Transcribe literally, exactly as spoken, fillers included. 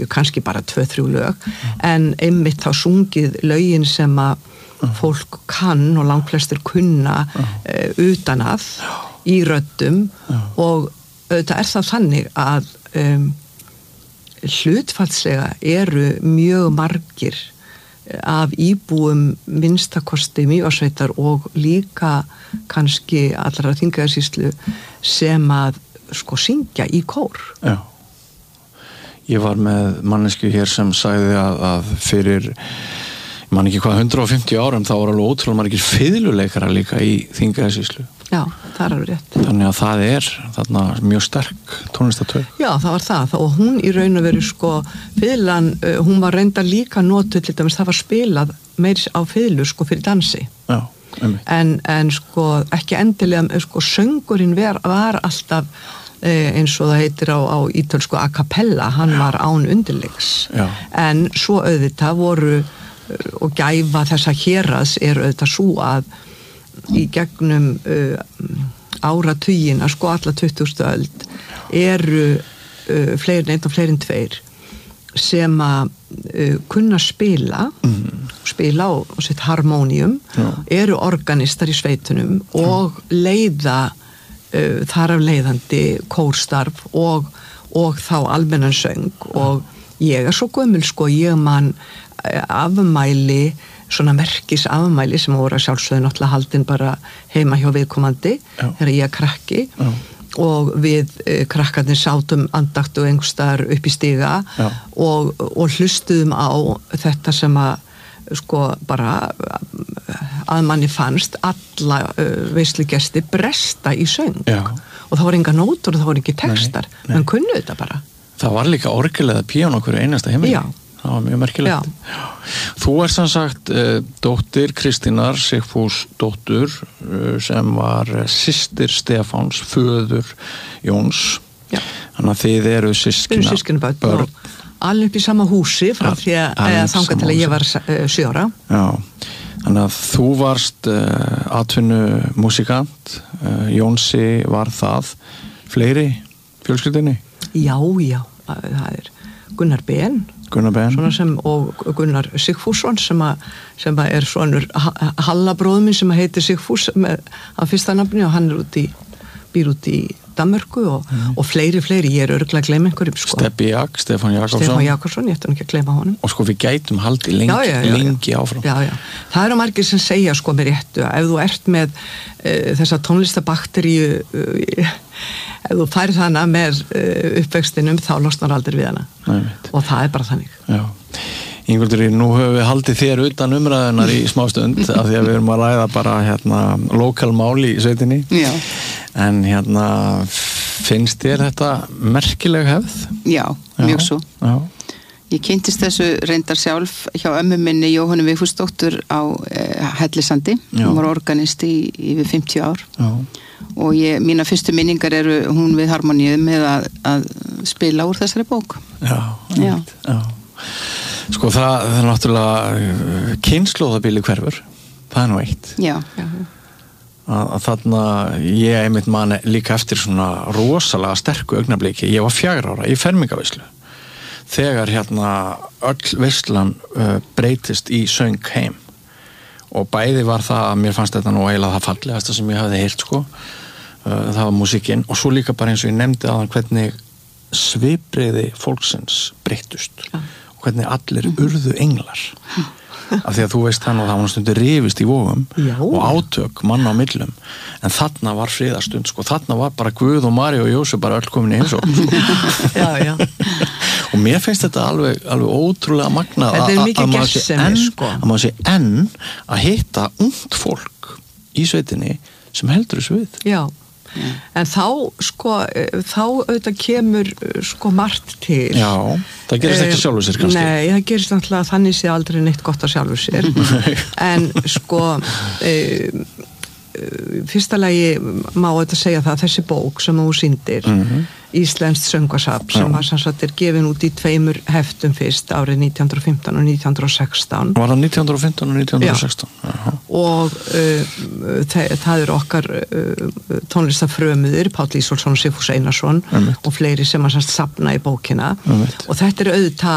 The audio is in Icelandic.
kannski bara tvö, þrjú lög en einmitt þá sungið lögin sem að fólk kann og langflestir kunna uh, utan að í röddum og auðvitað er það þannig að um, hlutfallslega eru mjög margir af íbúum minnstakosti Mývatnssveitar og líka kannski allra Þingeyjarsýslu sem að sko syngja í kór. Já. Ég var með mannesku hér sem sagði að, að fyrir ég man ekki hvað hundrað og fimmtíu árum þá var alveg ótrúlega margir fiðluleikara líka í Þingeyjarsýslu. Já, það er alveg rétt. Þannig að það er þarna mjög sterk tónlistatög. Já, það var það og hún í raun og veru sko fiðlan, hún var reynda líka notuð til dæmis, það var spilað meir á fiðlu sko fyrir dansi. Já, einmitt. En, en sko ekki endilega, sko söngurinn var, var alltaf eh, eins og það heitir á, á ítölsku a cappella, hann var án undirleiks. Já. En svo auðvitað voru og gæfa þessa héraðs er auðvitað svo að í gegnum uh, áratugina, sko alla tuttugustu öld eru uh, fleiri neitt og fleiri en tveir sem að uh, kunna spila mm. spila og, og sitt harmónium Já. Eru organistar í sveitunum og leiða uh, þar af leiðandi kórstarf og, og þá almennan söng og ég er svo gömul sko, ég man afmæli svona merkis afmæli sem voru að sjálfsögðu náttúrulega haldin bara heima hjá viðkomandi Já. Þegar ég er krakki Já. Og við eh, krakkarnir sátum andakt og einhverstaðar upp í stiga og, og hlustuðum á þetta sem að sko bara að manni fannst alla uh, veislugesti bresta í söng Já. Og það voru enga nótur og það voru ekki textar nei, nei. Man kunnu þetta bara. Það var líka orgel eða píano okkur einasta heimili. Já. Það var mjög merkilegt. Já. Þú er sem sagt uh, dóttir Kristínar Sigfús dóttur uh, sem var systir Stefáns, föður Jóns. Já. Þannig að þið eru systkina. Þið eru systkinabörn. Börn. Allir upp í sama húsi frá því að þangað til að ég var uh, sjö ára. Já. Þannig að þú varst uh, atvinnu músikant, uh, Jónsi var það. Fleiri fjölskyldinni? Já, já. Það er Gunnar Ben. Gunnar Ben. Svona sem, og Gunnar Sigfússon sem, a, sem a er svonur Hallabróður minn sem heitir Sigfús með að fyrsta nafni og hann er út í, býr út í Danmörku og, mm. og fleiri, fleiri, ég er örgulega að gleyma einhverjum sko. Stebbi Jak, Stefán Jakobsson. Stefán Jakobsson, ég ætti ekki að gleyma honum. Og sko við gætum haldið lengi, já, já, já, lengi já. Áfram. Já, já. Það eru margir sem segja sko með réttu að ef þú ert með uh, þessa tónlistabakteríu uh, ef þú færð hana með uh, uppvextinum þá losnar aldrei við hana. Nei, og það er bara þannig. Já. Ingveldur, nú höfum við haldið þér utan umræðunar í smástund af því að við erum að ræða bara hérna lokal mál í sveitinni. Já. En hérna finnst þér þetta merkileg hefð? Já, mjög svo. Já. Ég kynntist þessu reyndar sjálf hjá ömmu minni Jóhannu Vigfúsdóttur á eh, Hellisandi. Hún var organist í yfir fimmtíu ár. Já. Og ég, mína fyrstu minningar eru hún við harmoníu með að, að spila úr þessari bók. Já, já. Já. Sko það, það er náttúrulega kynslóðabili hverfur, það er nú eitt. Já. Að, að þarna ég einmitt man líka eftir svona rosalega sterku augnabliki. Ég var fjögurra ára í fermingaveislu. Þegar hérna öll veislan uh, breytist í söng heim. Og bæði var það að mér fannst þetta nú eiginlega það fallegasta sem ég hafði heyrt sko. Uh, það var músíkin og svo líka bara eins og ég nefndi aðan hvernig svipbrigði fólksins breyttust. Já. Og hvernig allir urðu englar af því að þú veist þannig að það var stundur rifist í vógum Já. Og átök manna á millum en þarna var friðarstund sko, þarna var bara Guð og Mari og Jósef bara öll komin í heimsókn sko. Já, já. Og mér finnst þetta alveg, alveg ótrúlega magnað að maður sé enn sko. að maður sé enn að hitta ungt fólk í sveitinni sem heldur þessu við. Já. Mm. En þá sko þá auðvitað kemur sko margt til. Já, það gerist ekki sjálfur sér kannski. Nei, það gerist náttúrulega þannig sé aldrei neitt gott að sjálfur sér. En sko e, e, fyrsta lagi má auðvitað segja það að þessi bók sem þú sýndir mm-hmm. Íslenskt söngvasafn sem var sem sagt er gefin út í tveimur heftum fyrst árið nítján hundruð og fimmtán og nítján hundruð og sextán. Var það nítján hundruð og fimmtán og nítján hundruð og sextán? Já. Og uh, það, það er okkar uh, tónlistafrömuðir Páll Ísólfsson og Sigfús Einarsson Einmitt. Og fleiri sem að safna í bókina Einmitt. Og þetta er auðvitað